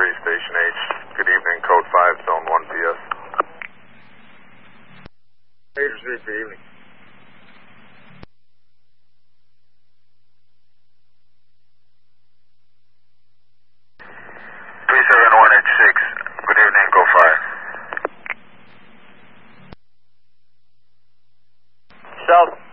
Station H. Good evening, Code 5, Zone 1 PS. Raiders, good evening. Good evening, Code 5. South